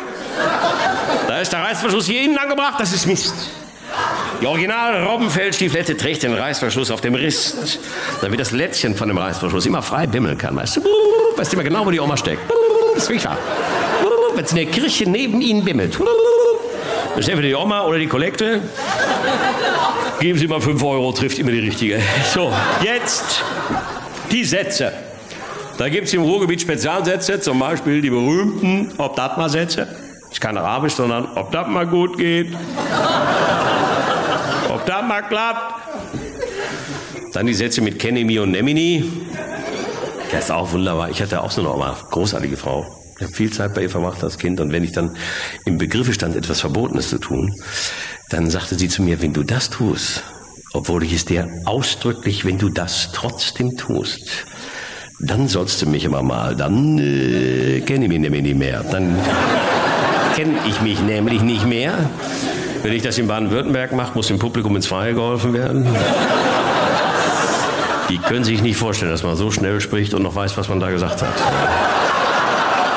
Da ist der Reißverschluss hier innen angebracht. Das ist Mist. Die originale Robbenfellstieflette trägt den Reißverschluss auf dem Rist, damit das Lätzchen von dem Reißverschluss immer frei bimmeln kann. Weißt du, weißt du immer genau, wo die Oma steckt. Das ist wichtig. Wenn es in der Kirche neben Ihnen bimmelt. Das ist entweder die Oma oder die Kollekte. Geben Sie mal fünf Euro, trifft immer die richtige. So, jetzt die Sätze. Da gibt es im Ruhrgebiet Spezialsätze, zum Beispiel die berühmten Ob dat mal Sätze. Ist kein Arabisch, sondern ob das mal gut geht. Ob das mal klappt. Dann die Sätze mit Kennemi und Nemini. Das ist auch wunderbar. Ich hatte auch so eine Oma, großartige Frau. Ich habe viel Zeit bei ihr verbracht als Kind. Und wenn ich dann im Begriffe stand, etwas Verbotenes zu tun, dann sagte sie zu mir, wenn du das tust, obwohl ich es dir ausdrücklich, wenn du das trotzdem tust, dann sollst du mich aber mal, dann äh, kenne ich mich nämlich nicht mehr. Dann kenne ich mich nämlich nicht mehr. Wenn ich das in Baden-Württemberg mache, muss dem Publikum ins Freie geholfen werden. Die können sich nicht vorstellen, dass man so schnell spricht und noch weiß, was man da gesagt hat.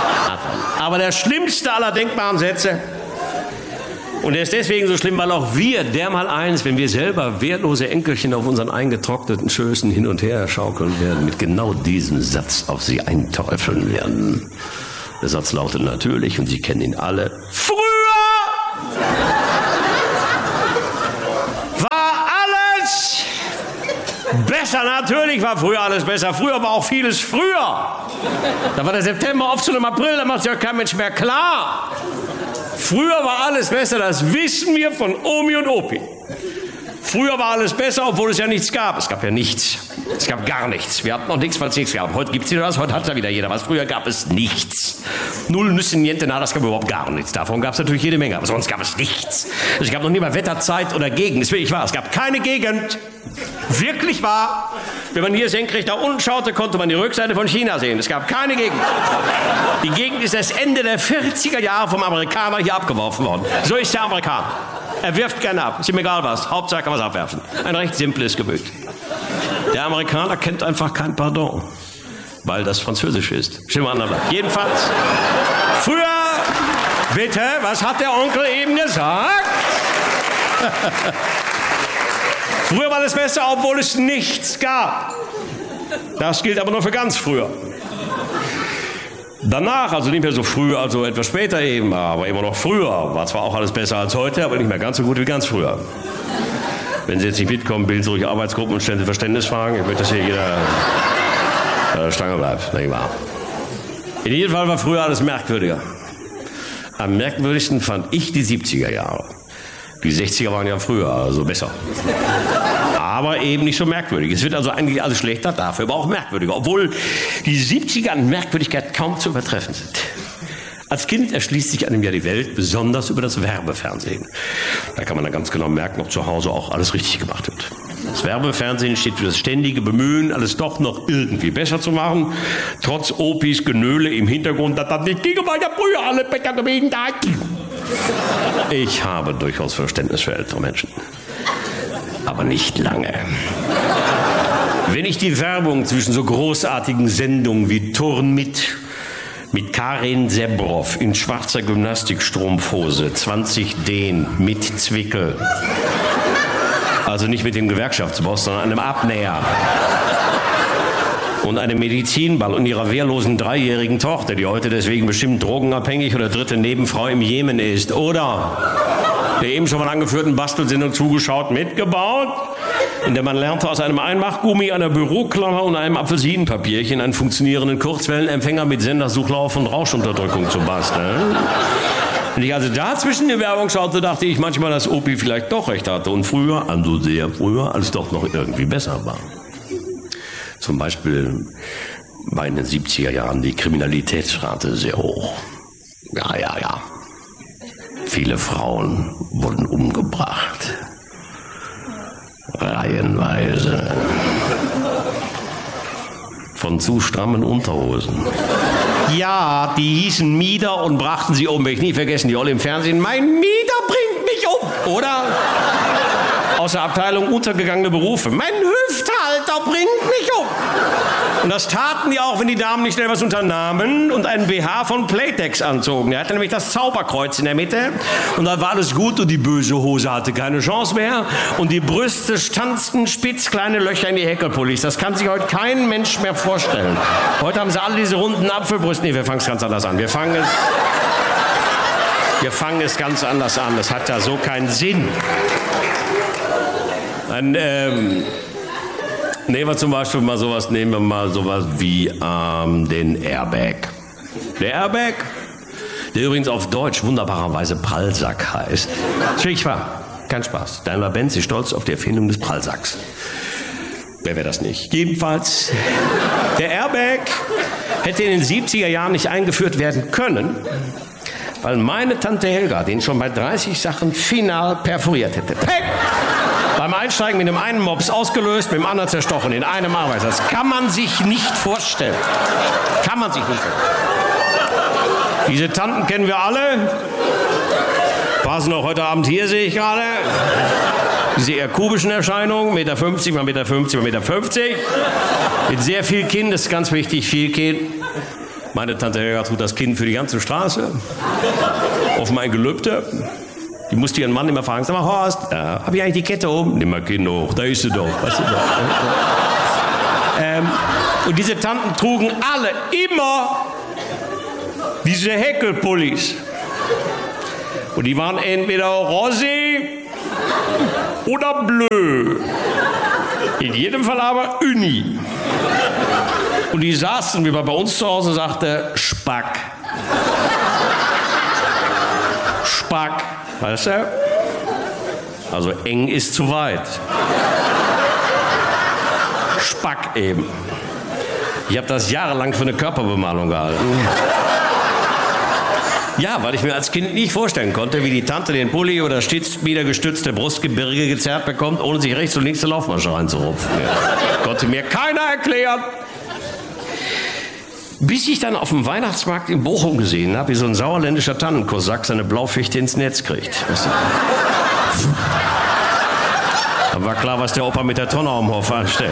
aber der schlimmste aller denkbaren Sätze. Und er ist deswegen so schlimm, weil auch wir, dermaleins, wenn wir selber wertlose Enkelchen auf unseren eingetrockneten Schößen hin und her schaukeln werden, mit genau diesem Satz auf sie einteufeln werden. Der Satz lautet natürlich, und Sie kennen ihn alle, früher war alles besser. Natürlich war früher alles besser. Früher war auch vieles früher. Da war der September oft schon im April, da macht sich ja kein Mensch mehr klar. Früher war alles besser, das wissen wir von Omi und Opi. Früher war alles besser, obwohl es ja nichts gab. Es gab ja nichts. Es gab gar nichts. Wir hatten noch nichts, weil es nichts gab. Heute gibt es wieder was, heute hat ja wieder jeder was. Früher gab es nichts. Null, Nüsse, niente, nada, es gab überhaupt gar nichts. Davon gab es natürlich jede Menge, aber sonst gab es nichts. Also es gab noch nie mal Wetter, Zeit oder Gegend. Das ist wirklich wahr. Es gab keine Gegend. Wirklich wahr. Wenn man hier senkrecht nach unten schaute, konnte man die Rückseite von China sehen. Es gab keine Gegend. Die Gegend ist erst Ende der vierziger Jahre vom Amerikaner hier abgeworfen worden. So ist der Amerikaner. Er wirft gerne ab. Ist ihm egal was. Hauptsache kann man es abwerfen. Ein recht simples Gebet. Der Amerikaner kennt einfach kein Pardon, weil das Französisch ist. Stimmt mal anders. Jedenfalls, früher, bitte, was hat der Onkel eben gesagt? Früher war alles besser, obwohl es nichts gab. Das gilt aber nur für ganz früher. Danach, also nicht mehr so früh, also etwas später eben, aber immer noch früher, war zwar auch alles besser als heute, aber nicht mehr ganz so gut wie ganz früher. Wenn Sie jetzt nicht mitkommen, bilden Sie ruhig Arbeitsgruppen und stellen Sie Verständnisfragen. Ich möchte, dass hier jeder bei der Stange bleibt, nicht wahr? In jedem Fall war früher alles merkwürdiger. Am merkwürdigsten fand ich die siebziger Jahre. Die sechziger waren ja früher, also besser. Aber eben nicht so merkwürdig. Es wird also eigentlich alles schlechter, dafür aber auch merkwürdiger. Obwohl die siebziger an Merkwürdigkeit kaum zu übertreffen sind. Als Kind erschließt sich einem ja die Welt, besonders über das Werbefernsehen. Da kann man dann ganz genau merken, ob zu Hause auch alles richtig gemacht wird. Das Werbefernsehen steht für das ständige Bemühen, alles doch noch irgendwie besser zu machen. Trotz Opis Genöle im Hintergrund, dass das nicht ging, weil ja früher alle besser gewesen da. Ich habe durchaus Verständnis für ältere Menschen. Aber nicht lange. Wenn ich die Werbung zwischen so großartigen Sendungen wie Turn mit, mit Karin Sebrow in schwarzer Gymnastikstrumpfhose, zwanzig Dehn mit Zwickel, also nicht mit dem Gewerkschaftsboss, sondern einem Abnäher, und einem Medizinball und ihrer wehrlosen dreijährigen Tochter, die heute deswegen bestimmt drogenabhängig oder dritte Nebenfrau im Jemen ist, oder der eben schon mal angeführten Bastelsendung zugeschaut, mitgebaut, in der man lernte, aus einem Einmachgummi, einer Büroklammer und einem Apfelsinenpapierchen einen funktionierenden Kurzwellenempfänger mit Sendersuchlauf und Rauschunterdrückung zu basteln. Wenn ich also dazwischen die Werbung schaute, dachte ich manchmal, dass Opi vielleicht doch recht hatte und früher, also sehr früher, alles doch noch irgendwie besser war. Zum Beispiel war in den siebziger Jahren die Kriminalitätsrate sehr hoch. Ja, ja, ja. Viele Frauen wurden umgebracht. Reihenweise. Von zu strammen Unterhosen. Ja, die hießen Mieter und brachten sie um. Will ich nie vergessen, die Olle im Fernsehen. Mein Mieter bringt mich um. Oder? Aus der Abteilung untergegangene Berufe. Mein Hüfthalter bringt mich um. Und das taten die auch, wenn die Damen nicht schnell was unternahmen und einen B H von Playtex anzogen. Der hatte nämlich das Zauberkreuz in der Mitte und da war alles gut und die böse Hose hatte keine Chance mehr und die Brüste stanzten spitz, kleine Löcher in die Häkelpullis. Das kann sich heute kein Mensch mehr vorstellen. Heute haben sie alle diese runden Apfelbrüste. Nee, wir fangen es ganz anders an. Wir fangen es, wir fangen es ganz anders an. Das hat ja so keinen Sinn. Ein, ähm, nehmen wir zum Beispiel mal sowas, nehmen wir mal sowas wie ähm, den Airbag. Der Airbag, der übrigens auf Deutsch wunderbarerweise Prallsack heißt. Das ist wirklich wahr. Kein Spaß. Daimler-Benz ist stolz auf die Erfindung des Prallsacks. Wer wäre das nicht? Jedenfalls, der Airbag hätte in den siebziger Jahren nicht eingeführt werden können, weil meine Tante Helga den schon bei dreißig Sachen final perforiert hätte. Hey! Beim Einsteigen mit dem einen Mops ausgelöst, mit dem anderen zerstochen, in einem Arbeiter. Das kann man sich nicht vorstellen. Kann man sich nicht vorstellen. Diese Tanten kennen wir alle. War sie noch heute Abend hier, sehe ich gerade. Diese eher kubischen Erscheinungen, Meter fünfzig mal Meter fünfzig mal Meter fünfzig. Mit sehr viel Kinn, das ist ganz wichtig, viel Kinn. Meine Tante Helga tut das Kind für die ganze Straße. Auf mein Gelübde. Die musste ihren Mann immer fragen, sag mal, Horst, ja, hab ich eigentlich die Kette oben? Nimm mal Kind hoch, da ist sie doch. Weißt du doch. ähm, und diese Tanten trugen alle immer diese Häkelpullis. Und die waren entweder rosé oder bleu. In jedem Fall aber Uni. Und die saßen, wie man bei uns zu Hause sagte, Spack. Spack. Weißt du? Also eng ist zu weit. Spack eben. Ich habe das jahrelang für eine Körperbemalung gehalten. Ja, weil ich mir als Kind nicht vorstellen konnte, wie die Tante den Pulli oder stets wieder gestützte Brustgebirge gezerrt bekommt, ohne sich rechts und links eine Laufmasche reinzurupfen. Ja. Konnte mir keiner erklären. Bis ich dann auf dem Weihnachtsmarkt in Bochum gesehen habe, wie so ein sauerländischer Tannenkosak seine Blaufichte ins Netz kriegt. Weißt du? Da war klar, was der Opa mit der Tonne am Hof anstellt.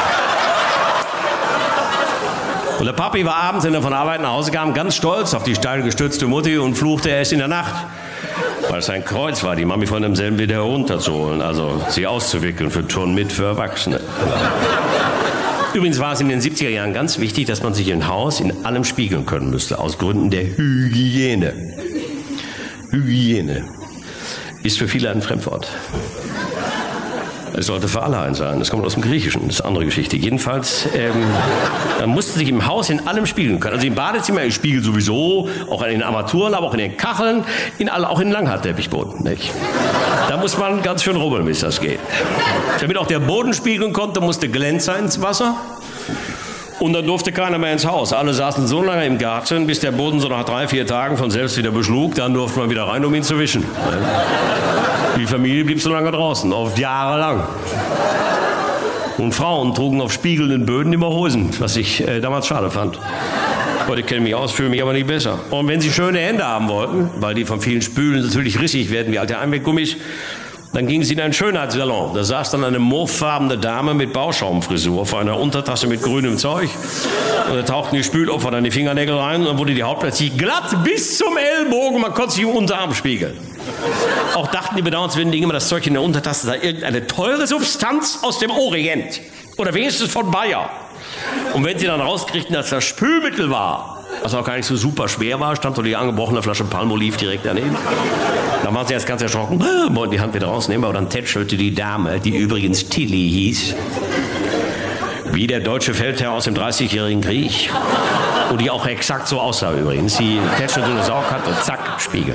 Und der Papi war abends, wenn er von Arbeit nach Hause kam, ganz stolz auf die steil gestützte Mutti und fluchte erst in der Nacht. Weil es ein Kreuz war, die Mami von demselben wieder runterzuholen, also sie auszuwickeln für Turn mit für Erwachsene. Übrigens war es in den siebziger Jahren ganz wichtig, dass man sich im Haus in allem spiegeln können müsste, aus Gründen der Hygiene. Hygiene ist für viele ein Fremdwort. Es sollte für alle ein sein. Das kommt aus dem Griechischen, das ist eine andere Geschichte. Jedenfalls, ähm, man musste sich im Haus in allem spiegeln können. Also im Badezimmer, im Spiegel sowieso, auch in den Armaturen, aber auch in den Kacheln, in alle, auch in Langhaarteppichboden. Nicht? Da muss man ganz schön rubbeln, bis das geht. Damit auch der Boden spiegeln konnte, musste Glänzer ins Wasser. Und dann durfte keiner mehr ins Haus. Alle saßen so lange im Garten, bis der Boden so nach drei, vier Tagen von selbst wieder beschlug. Dann durfte man wieder rein, um ihn zu wischen. Die Familie blieb so lange draußen, oft jahrelang. Und Frauen trugen auf spiegelnden Böden immer Hosen, was ich äh, damals schade fand. Heute kenne ich mich aus, fühle mich aber nicht besser. Und wenn sie schöne Hände haben wollten, weil die von vielen Spülen natürlich rissig werden wie alte Einweggummis, dann ging sie in einen Schönheitssalon. Da saß dann eine mauvefarbene Dame mit Bauschaumfrisur vor einer Untertasse mit grünem Zeug. Und da tauchten die Spülopfer dann die Fingernägel rein und dann wurde die Haut plötzlich glatt bis zum Ellbogen. Man konnte sich im Unterarm spiegeln. Auch dachten die bedauernswerten immer, das Zeug in der Untertasse sei irgendeine teure Substanz aus dem Orient. Oder wenigstens von Bayer. Und wenn sie dann rauskriegten, dass das Spülmittel war, was auch gar nicht so super schwer war, stand doch die angebrochene Flasche Palmolive direkt daneben. Dann waren sie erst ganz erschrocken, wollten die Hand wieder rausnehmen, aber dann tätschelte die Dame, die übrigens Tilly hieß, wie der deutsche Feldherr aus dem dreißigjährigen Krieg. Und die auch exakt so aussah übrigens. Sie tätschelte eine Saugkarte und zack, Spiegel.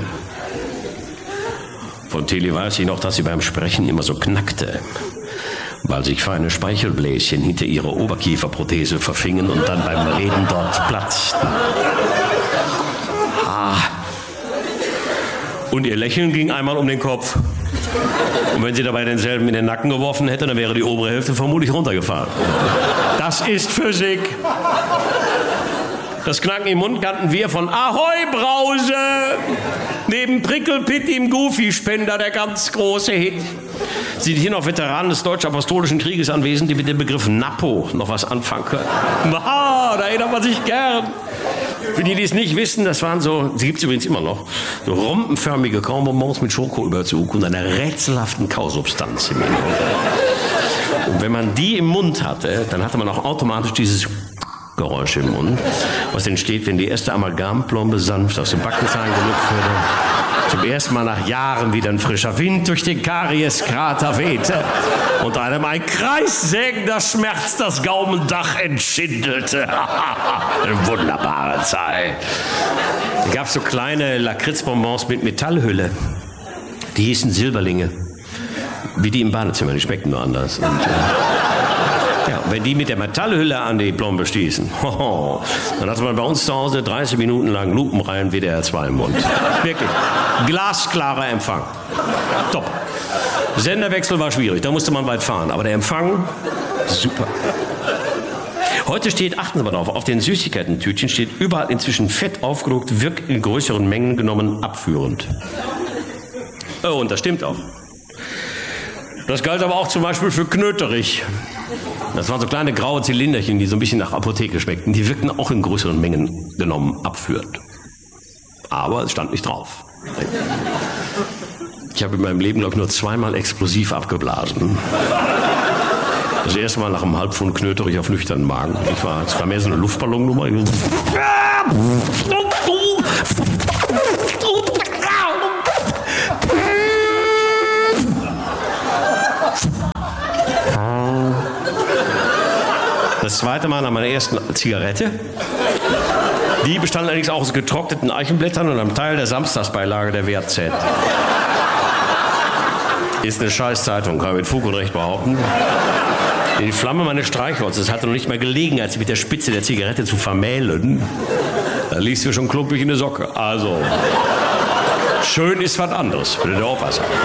Von Tilly weiß ich noch, dass sie beim Sprechen immer so knackte, weil sich feine Speichelbläschen hinter ihrer Oberkieferprothese verfingen und dann beim Reden dort platzten. Ah. Und ihr Lächeln ging einmal um den Kopf. Und wenn sie dabei denselben in den Nacken geworfen hätte, dann wäre die obere Hälfte vermutlich runtergefallen. Das ist Physik. Das Knacken im Mund kannten wir von Ahoi Brause. Neben Prickelpitt im Goofy-Spender der ganz große Hit. Sind hier noch Veteranen des Deutsch-Apostolischen Krieges anwesend, die mit dem Begriff Napo noch was anfangen können? Ah, da erinnert man sich gern. Für die, die es nicht wissen, das waren so, sie gibt es übrigens immer noch, so rompenförmige Kaubonbons mit Schokoüberzug und einer rätselhaften Kausubstanz im Inneren. Und wenn man die im Mund hatte, dann hatte man auch automatisch dieses Geräusch im Mund, was entsteht, wenn die erste Amalgamplombe sanft aus dem Backenzahn gelüpft wurde. Zum ersten Mal nach Jahren wieder ein frischer Wind durch den Karieskrater wehte und einem ein kreissägender Schmerz das Gaumendach entschindelte. Eine wunderbare Zeit. Da gab es so kleine Lakritzbonbons mit Metallhülle. Die hießen Silberlinge. Wie die im Badezimmer, die schmeckten nur anders. Und, äh, ja, wenn die mit der Metallhülle an die Plombe stießen, hoho, dann hatte man bei uns zu Hause dreißig Minuten lang lupenrein W D R zwei im Mund. Wirklich. Glasklarer Empfang. Top. Senderwechsel war schwierig, da musste man weit fahren. Aber der Empfang, super. Heute steht, achten Sie mal drauf, auf den Süßigkeiten-Tütchen steht überall inzwischen fett aufgedruckt, wirkt in größeren Mengen genommen abführend. Oh, und das stimmt auch. Das galt aber auch zum Beispiel für Knöterich. Das waren so kleine graue Zylinderchen, die so ein bisschen nach Apotheke schmeckten. Die wirkten auch in größeren Mengen genommen abführend. Aber es stand nicht drauf. Ich habe in meinem Leben, glaube ich, nur zweimal explosiv abgeblasen. Das erste Mal nach einem Halbpfund Knöterich auf nüchternen Magen. Ich war, es war mehr so eine Luftballonnummer. Das zweite Mal nach meiner ersten Zigarette. Die bestand allerdings auch aus getrockneten Eichenblättern und einem Teil der Samstagsbeilage der W A Z. Ist eine Scheißzeitung, kann man mit Fug und Recht behaupten. Die Flamme meines Streichholzes hatte noch nicht mal Gelegenheit, sie mit der Spitze der Zigarette zu vermählen. Da liegst du schon klumpig in der Socke. Also, schön ist was anderes, würde der Opa sagen.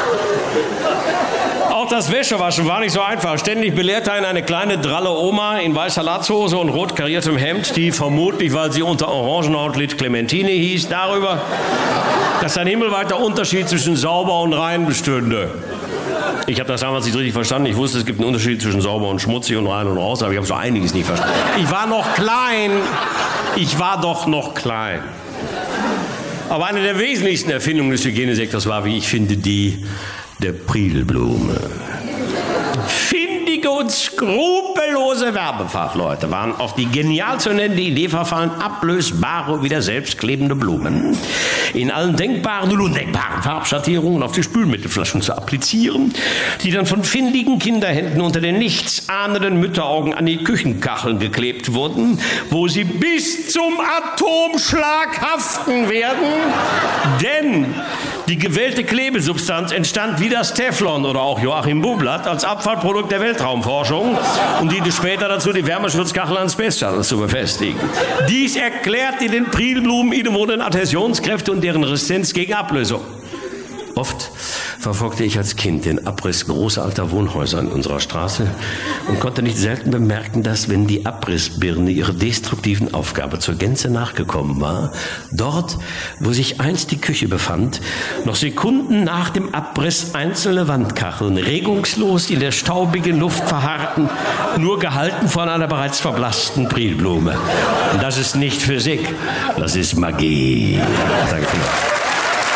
Auch das Wäschewaschen war nicht so einfach. Ständig belehrte einen eine kleine, dralle Oma in weißer Latzhose und rot kariertem Hemd, die vermutlich, weil sie unter Orangenhaut litt, Clementine hieß, darüber, dass ein himmelweiter Unterschied zwischen sauber und rein bestünde. Ich habe das damals nicht richtig verstanden. Ich wusste, es gibt einen Unterschied zwischen sauber und schmutzig und rein und raus, aber ich habe so einiges nicht verstanden. Ich war noch klein. Ich war doch noch klein. Aber eine der wesentlichsten Erfindungen des Hygienesektors war, wie ich finde, die der Prilblume. Findige und skrupellose Werbefachleute waren auf die genial zu nennende Idee verfallen, ablösbare, wieder selbstklebende Blumen in allen denkbaren und undenkbaren Farbschattierungen auf die Spülmittelflaschen zu applizieren, die dann von findigen Kinderhänden unter den nichtsahnenden Mütteraugen an die Küchenkacheln geklebt wurden, wo sie bis zum Atomschlag haften werden. Denn die gewählte Klebesubstanz entstand wie das Teflon oder auch Joachim Bublatt als Abfallprodukt der Weltraumforschung und diente später dazu, die Wärmeschutzkachel an Space Shuttle zu befestigen. Dies erklärt die den Prilblumen innewohnenden Adhäsionskräfte und deren Resistenz gegen Ablösung. Oft verfolgte ich als Kind den Abriss großer alter Wohnhäuser in unserer Straße und konnte nicht selten bemerken, dass, wenn die Abrissbirne ihrer destruktiven Aufgabe zur Gänze nachgekommen war, dort, wo sich einst die Küche befand, noch Sekunden nach dem Abriss einzelne Wandkacheln regungslos in der staubigen Luft verharrten, nur gehalten von einer bereits verblassten Prilblume. Und das ist nicht Physik, das ist Magie. Danke.